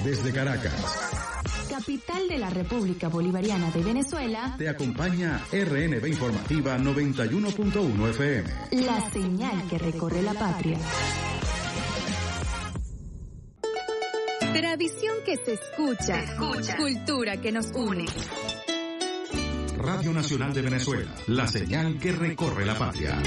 Desde Caracas, capital de la República Bolivariana de Venezuela, te acompaña RNB Informativa 91.1 FM. La señal que recorre la patria. Tradición que se escucha. Cultura que nos une. Radio Nacional de Venezuela, la señal que recorre la patria.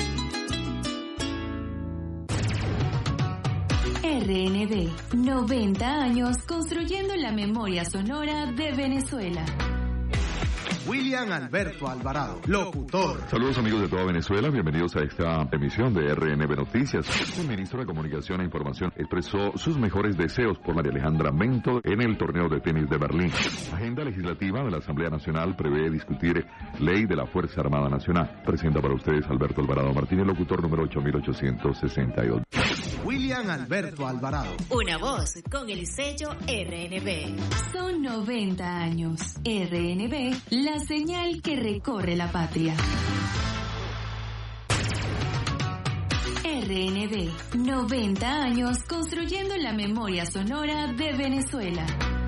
RNB, 90 años construyendo la memoria sonora de Venezuela. William Alberto Alvarado, locutor. Saludos amigos de toda Venezuela, bienvenidos a esta emisión de RNB Noticias. El ministro de Comunicación e Información expresó sus mejores deseos por María Alejandra Mento en el torneo de tenis de Berlín. La agenda legislativa de la Asamblea Nacional prevé discutir ley de la Fuerza Armada Nacional. Presenta para ustedes Alberto Alvarado Martínez, locutor número 8862. William Alberto Alvarado. Una voz con el sello RNB. Son 90 años. RNB, la señal que recorre la patria. RNB, 90 años construyendo la memoria sonora de Venezuela.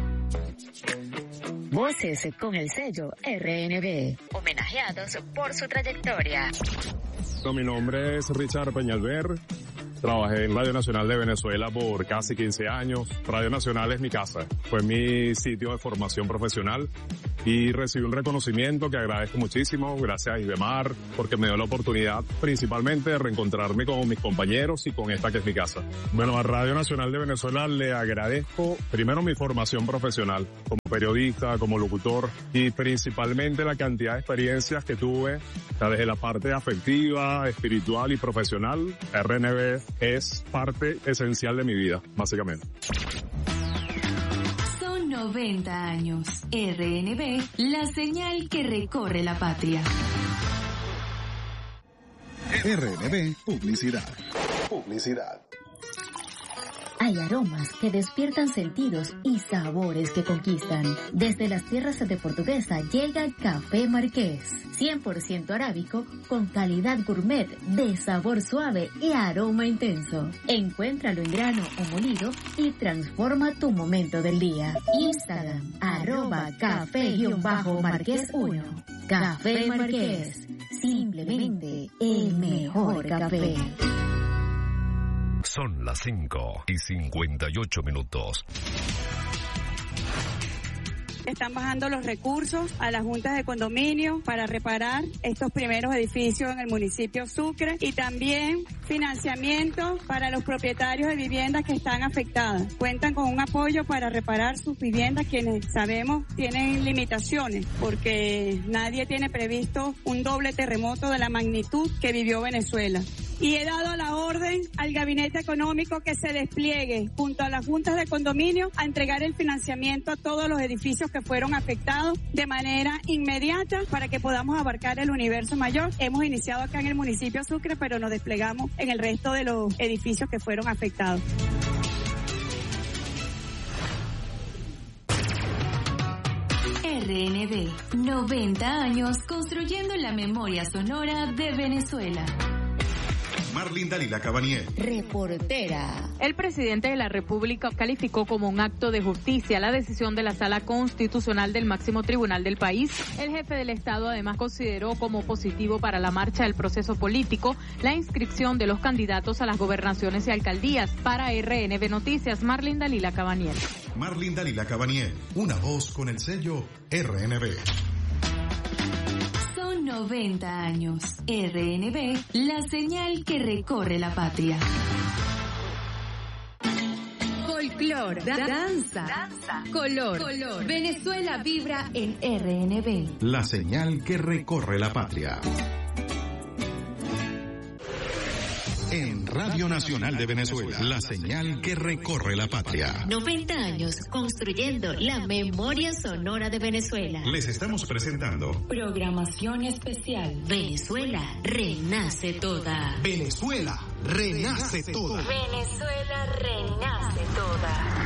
Voces con el sello RNB, homenajeados por su trayectoria. Mi nombre es Richard Peñalver. Trabajé en Radio Nacional de Venezuela por casi 15 años. Radio Nacional es mi casa. Fue mi sitio de formación profesional y recibí un reconocimiento que agradezco muchísimo. Gracias a Idemar porque me dio la oportunidad principalmente de reencontrarme con mis compañeros y con esta que es mi casa. Bueno, a Radio Nacional de Venezuela le agradezco primero mi formación profesional como periodista, como locutor y principalmente la cantidad de experiencias que tuve, desde la parte afectiva, espiritual y profesional. RNB es parte esencial de mi vida, básicamente. Son 90 años. RNB, la señal que recorre la patria. RNB Publicidad. Hay aromas que despiertan sentidos y sabores que conquistan. Desde las tierras de Portuguesa llega Café Marqués, 100% arábico con calidad gourmet de sabor suave y aroma intenso. Encuéntralo en grano o molido y transforma tu momento del día. Instagram, @café_marqués1. Café Marqués, simplemente el mejor café. Son las 5:58. Están bajando los recursos a las juntas de condominio para reparar estos primeros edificios en el municipio Sucre y también financiamiento para los propietarios de viviendas que están afectadas. Cuentan con un apoyo para reparar sus viviendas, quienes sabemos tienen limitaciones porque nadie tiene previsto un doble terremoto de la magnitud que vivió Venezuela. Y he dado la orden al Gabinete Económico que se despliegue junto a las juntas de condominio a entregar el financiamiento a todos los edificios que fueron afectados de manera inmediata para que podamos abarcar el universo mayor. Hemos iniciado acá en el municipio Sucre, pero nos desplegamos en el resto de los edificios que fueron afectados. RNB, 90 años construyendo la memoria sonora de Venezuela. Marlin Dalila Cabanier, reportera. El presidente de la República calificó como un acto de justicia la decisión de la Sala Constitucional del máximo tribunal del país. El jefe del Estado además consideró como positivo para la marcha del proceso político la inscripción de los candidatos a las gobernaciones y alcaldías. Para RNB Noticias, Marlin Dalila Cabanier. Marlin Dalila Cabanier, una voz con el sello RNB. 90 años. RNB, la señal que recorre la patria. Folclor, danza, color. Venezuela vibra en RNB. La señal que recorre la patria. En Radio Nacional de Venezuela, la señal que recorre la patria. 90 años construyendo la memoria sonora de Venezuela. Les estamos presentando programación especial. Venezuela renace toda. Venezuela renace toda. Venezuela renace toda.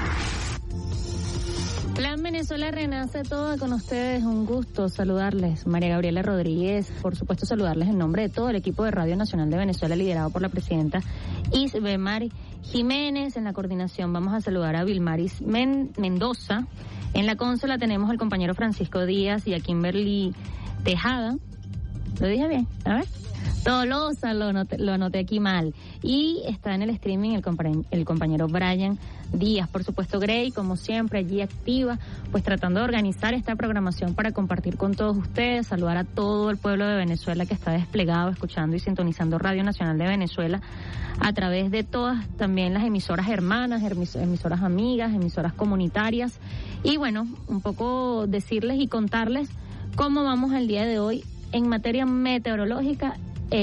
Plan Venezuela renace toda con ustedes, un gusto saludarles. María Gabriela Rodríguez, por supuesto saludarles en nombre de todo el equipo de Radio Nacional de Venezuela liderado por la presidenta Isbemar Jiménez en la coordinación. Vamos a saludar a Vilmaris Mendoza. En la consola tenemos al compañero Francisco Díaz y a Kimberly Tejada. ¿Lo dije bien? A ver. Tolosa, lo anoté aquí mal. Y está en el streaming el compañero Brian Díaz. Por supuesto, Grey, como siempre, allí activa, pues tratando de organizar esta programación para compartir con todos ustedes, saludar a todo el pueblo de Venezuela que está desplegado, escuchando y sintonizando Radio Nacional de Venezuela a través de todas también las emisoras hermanas, emisoras amigas, emisoras comunitarias. Y bueno, un poco decirles y contarles cómo vamos el día de hoy en materia meteorológica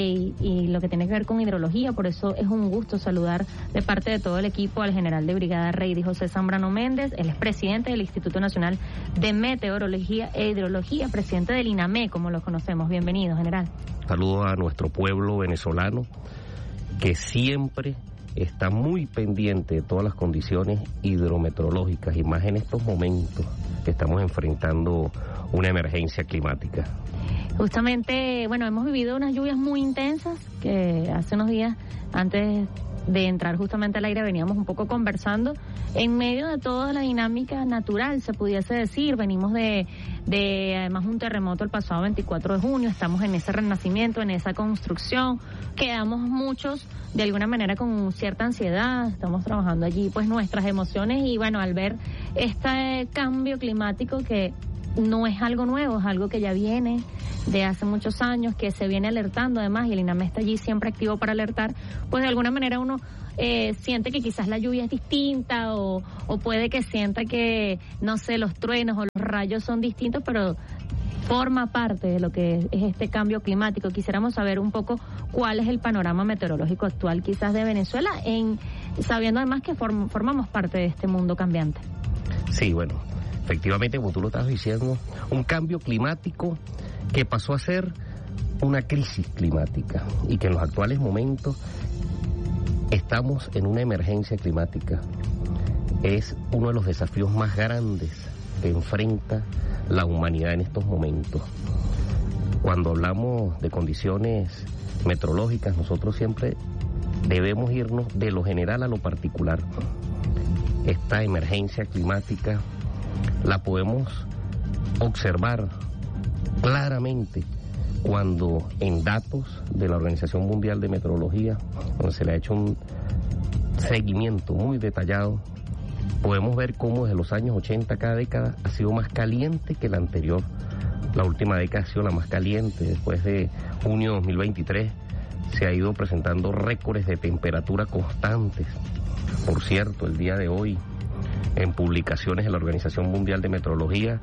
y lo que tiene que ver con hidrología. Por eso es un gusto saludar de parte de todo el equipo al general de brigada Reidy José Zambrano Méndez. Él es presidente del Instituto Nacional de Meteorología e Hidrología, presidente del INAME, como lo conocemos. Bienvenido, general. Saludos a nuestro pueblo venezolano, que siempre está muy pendiente de todas las condiciones hidrometeorológicas, y más en estos momentos que estamos enfrentando una emergencia climática. Justamente, bueno, hemos vivido unas lluvias muy intensas que hace unos días, antes de entrar justamente al aire, veníamos un poco conversando en medio de toda la dinámica natural, se pudiese decir. Venimos de además un terremoto el pasado 24 de junio, estamos en ese renacimiento, en esa construcción, quedamos muchos de alguna manera con cierta ansiedad, estamos trabajando allí pues nuestras emociones, y bueno, al ver este cambio climático que no es algo nuevo, es algo que ya viene de hace muchos años, que se viene alertando además, y el INAME está allí siempre activo para alertar, pues de alguna manera uno siente que quizás la lluvia es distinta, o puede que sienta que, no sé, los truenos o los rayos son distintos, pero forma parte de lo que es este cambio climático. Quisiéramos saber un poco cuál es el panorama meteorológico actual quizás de Venezuela, sabiendo además que formamos parte de este mundo cambiante. Sí, bueno, efectivamente, como tú lo estás diciendo, un cambio climático que pasó a ser una crisis climática, y que en los actuales momentos estamos en una emergencia climática. Es uno de los desafíos más grandes que enfrenta la humanidad en estos momentos. Cuando hablamos de condiciones meteorológicas, nosotros siempre debemos irnos de lo general a lo particular. Esta emergencia climática la podemos observar claramente cuando en datos de la Organización Mundial de Meteorología, donde se le ha hecho un seguimiento muy detallado, podemos ver cómo desde los años 80 cada década ha sido más caliente que la anterior. La última década ha sido la más caliente. Después de junio de 2023 se ha ido presentando récords de temperatura constantes. Por cierto, el día de hoy, en publicaciones de la Organización Mundial de Meteorología,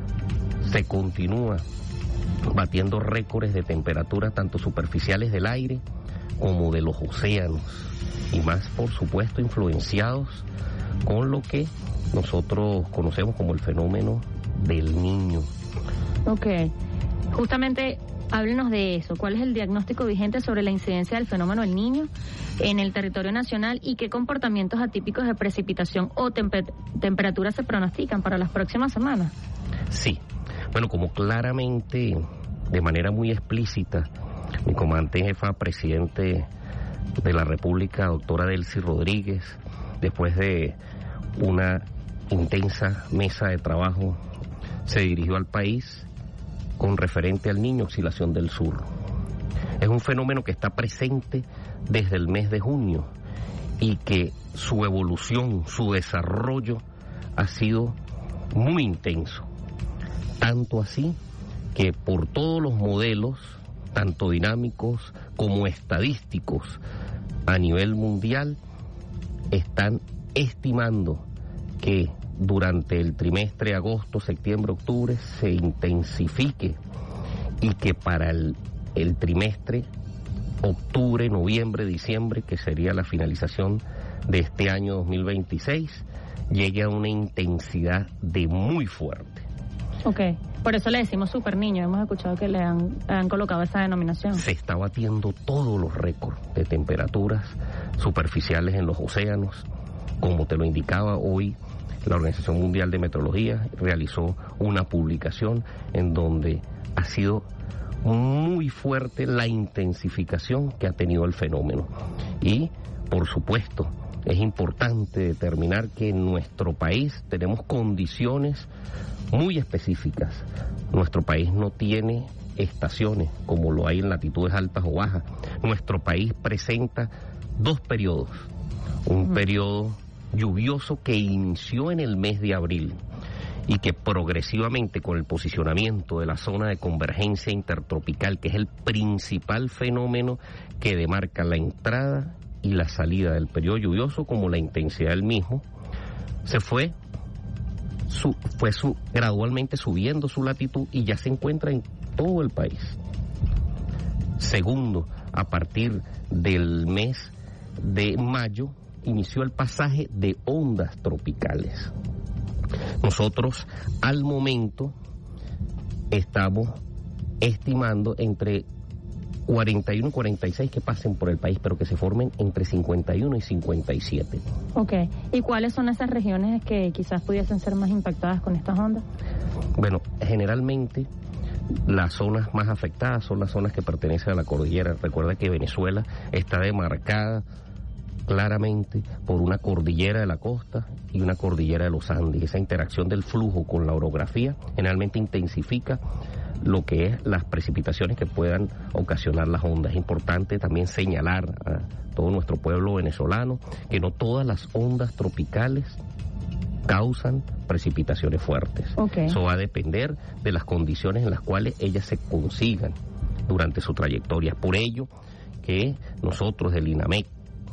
se continúa batiendo récords de temperatura tanto superficiales del aire como de los océanos, y más, por supuesto, influenciados con lo que nosotros conocemos como el fenómeno del Niño. Ok, justamente háblenos de eso. ¿Cuál es el diagnóstico vigente sobre la incidencia del fenómeno del Niño en el territorio nacional, y qué comportamientos atípicos de precipitación o temperatura se pronostican para las próximas semanas? Sí, bueno, como claramente, de manera muy explícita, mi comandante en jefa, presidente de la República, doctora Delcy Rodríguez, después de una intensa mesa de trabajo, se dirigió al país con referente al Niño Oscilación del Sur. Es un fenómeno que está presente desde el mes de junio, y que su evolución, su desarrollo ha sido muy intenso. Tanto así que por todos los modelos, tanto dinámicos como estadísticos a nivel mundial, están estimando que durante el trimestre agosto, septiembre, octubre se intensifique, y que para el trimestre octubre, noviembre, diciembre, que sería la finalización de este año 2026, llegue a una intensidad de muy fuerte. Ok, por eso le decimos Super Niño. Hemos escuchado que le han colocado esa denominación. Se está batiendo todos los récords de temperaturas superficiales en los océanos. Como te lo indicaba hoy, la Organización Mundial de Meteorología realizó una publicación en donde ha sido muy fuerte la intensificación que ha tenido el fenómeno. Y Por supuesto, es importante determinar que en nuestro país tenemos condiciones muy específicas. Nuestro país no tiene estaciones como lo hay en latitudes altas o bajas. Nuestro país presenta 2 periodos. Un periodo lluvioso que inició en el mes de abril y que progresivamente, con el posicionamiento de la zona de convergencia intertropical, que es el principal fenómeno que demarca la entrada y la salida del periodo lluvioso, como la intensidad del mismo, se fue gradualmente subiendo su latitud y ya se encuentra en todo el país. Segundo, a partir del mes de mayo inició el pasaje de ondas tropicales. Nosotros al momento estamos estimando entre 41 y 46 que pasen por el país, pero que se formen entre 51 y 57. Ok. ¿Y cuáles son esas regiones que quizás pudiesen ser más impactadas con estas ondas? Bueno, generalmente las zonas más afectadas son las zonas que pertenecen a la cordillera. Recuerda que Venezuela está demarcada claramente por una cordillera de la costa y una cordillera de los Andes. Esa interacción del flujo con la orografía generalmente intensifica lo que es las precipitaciones que puedan ocasionar las ondas. Es importante también señalar a todo nuestro pueblo venezolano que no todas las ondas tropicales causan precipitaciones fuertes. Okay. Eso va a depender de las condiciones en las cuales ellas se consigan durante su trayectoria. Por ello que nosotros del INAMEC,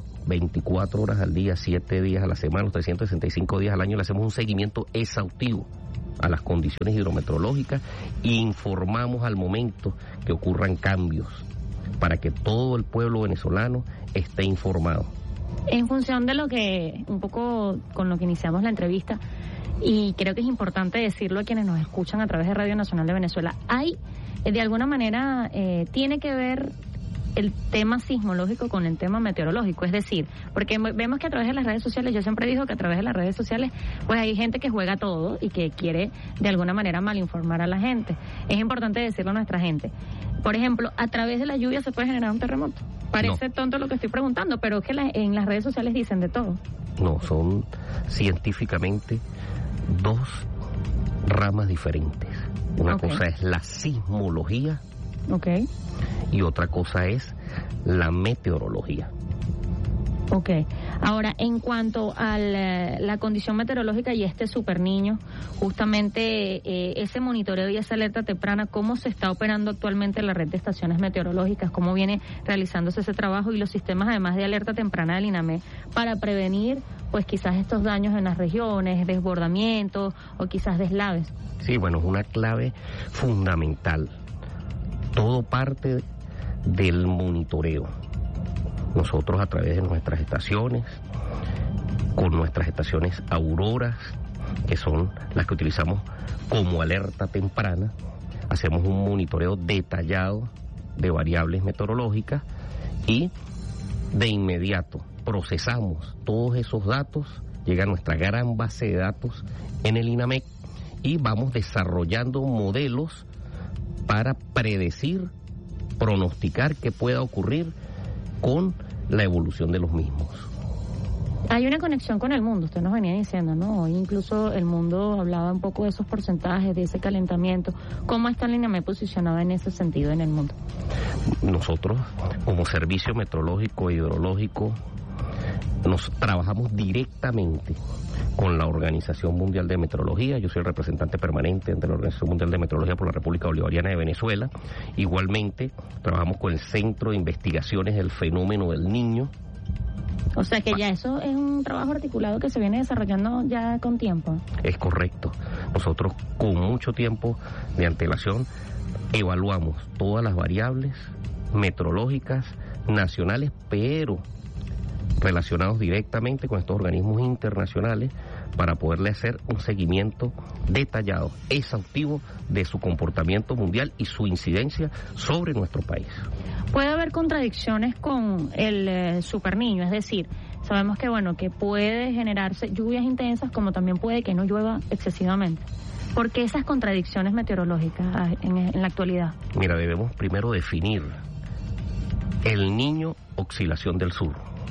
24 horas al día, 7 días a la semana, los 365 días al año, le hacemos un seguimiento exhaustivo a las condiciones hidrometeorológicas e informamos al momento que ocurran cambios para que todo el pueblo venezolano esté informado. En función de lo que, un poco con lo que iniciamos la entrevista, y creo que es importante decirlo a quienes nos escuchan a través de Radio Nacional de Venezuela, hay, de alguna manera, tiene que ver el tema sismológico con el tema meteorológico, es decir, porque vemos que a través de las redes sociales, yo siempre digo que a través de las redes sociales, pues hay gente que juega todo y que quiere de alguna manera malinformar a la gente. Es importante decirlo a nuestra gente. Por ejemplo, a través de la lluvia se puede generar un terremoto. Parece tonto lo que estoy preguntando, pero es que en las redes sociales dicen de todo. No, son científicamente 2 ramas diferentes. Una cosa es la sismología. Okay. Y otra cosa es la meteorología. Ok. Ahora, en cuanto a la condición meteorológica y este super niño, justamente ese monitoreo y esa alerta temprana, ¿cómo se está operando actualmente la red de estaciones meteorológicas? ¿Cómo viene realizándose ese trabajo y los sistemas, además de alerta temprana del INAME, para prevenir, pues quizás estos daños en las regiones, desbordamientos o quizás deslaves? Sí, bueno, es una clave fundamental. Todo parte del monitoreo. Nosotros a través de nuestras estaciones, con nuestras estaciones auroras, que son las que utilizamos como alerta temprana, hacemos un monitoreo detallado de variables meteorológicas y de inmediato procesamos todos esos datos, llega a nuestra gran base de datos en el INAMEC y vamos desarrollando modelos para predecir, pronosticar qué pueda ocurrir con la evolución de los mismos. Hay una conexión con el mundo, usted nos venía diciendo, ¿no? Hoy incluso el mundo hablaba un poco de esos porcentajes, de ese calentamiento. ¿Cómo está el INAME posicionado en ese sentido en el mundo? Nosotros, como Servicio Meteorológico e Hidrológico, nos trabajamos directamente con la Organización Mundial de Meteorología. Yo soy el representante permanente ante la Organización Mundial de Meteorología por la República Bolivariana de Venezuela. Igualmente, trabajamos con el Centro de Investigaciones del Fenómeno del Niño. O sea que ya eso es un trabajo articulado que se viene desarrollando ya con tiempo. Es correcto. Nosotros con mucho tiempo de antelación evaluamos todas las variables meteorológicas nacionales, pero relacionados directamente con estos organismos internacionales para poderle hacer un seguimiento detallado, exhaustivo de su comportamiento mundial y su incidencia sobre nuestro país. ¿Puede haber contradicciones con el super niño? Es decir, sabemos que que puede generarse lluvias intensas, como también puede que no llueva excesivamente. ¿Por qué esas contradicciones meteorológicas en la actualidad? Mira, debemos primero definir el niño oscilación del sur.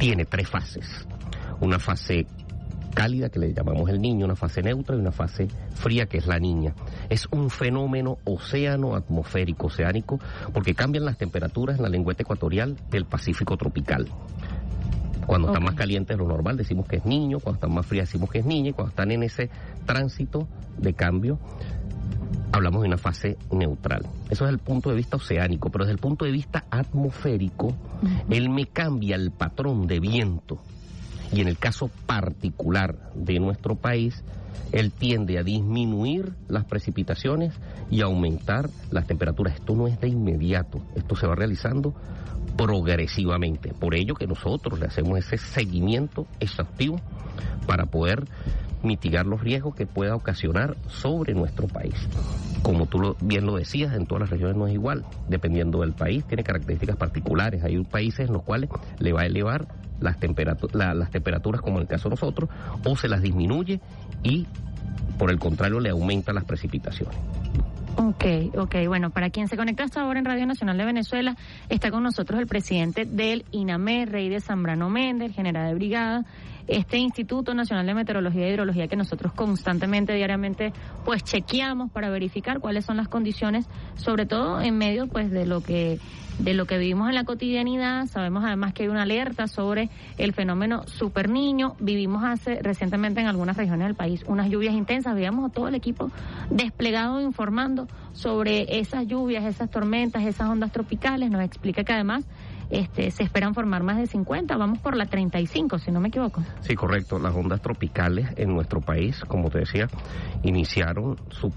tiene 3 fases. Una fase cálida, que le llamamos el Niño, una fase neutra y una fase fría, que es la Niña. Es un fenómeno océano-atmosférico, oceánico, porque cambian las temperaturas en la lengüeta ecuatorial del Pacífico tropical. Cuando están más calientes de lo normal decimos que es Niño, cuando están más frías decimos que es Niña, y cuando están en ese tránsito de cambio hablamos de una fase neutral. Eso es el punto de vista oceánico, pero desde el punto de vista atmosférico, él me cambia el patrón de viento. Y en el caso particular de nuestro país, él tiende a disminuir las precipitaciones y a aumentar las temperaturas. Esto no es de inmediato, esto se va realizando progresivamente. Por ello que nosotros le hacemos ese seguimiento exhaustivo para poder mitigar los riesgos que pueda ocasionar sobre nuestro país. Como tú bien lo decías, en todas las regiones no es igual. Dependiendo del país, tiene características particulares. Hay países en los cuales le va a elevar las temperaturas, como en el caso de nosotros, o se las disminuye y, por el contrario, le aumenta las precipitaciones. Ok. Bueno, para quien se conecta hasta ahora en Radio Nacional de Venezuela, está con nosotros el presidente del INAME, Rey de Zambrano Méndez, general de brigada, este Instituto Nacional de Meteorología e Hidrología que nosotros constantemente, diariamente, pues chequeamos para verificar cuáles son las condiciones, sobre todo en medio pues de lo que vivimos en la cotidianidad. Sabemos además que hay una alerta sobre el fenómeno Super Niño. Vivimos recientemente en algunas regiones del país unas lluvias intensas. Veíamos a todo el equipo desplegado informando sobre esas lluvias, esas tormentas, esas ondas tropicales. Nos explica que además se esperan formar más de 50, vamos por la 35, si no me equivoco. Sí, correcto. Las ondas tropicales en nuestro país, como te decía, iniciaron su